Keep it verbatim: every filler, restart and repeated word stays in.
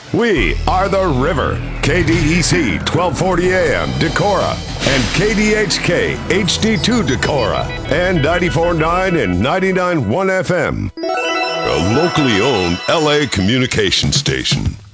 We are the River, K D E C twelve forty A M Decorah, and K D H K H D two Decorah, and ninety-four point nine and ninety-nine point one F M. A locally owned L A communication station.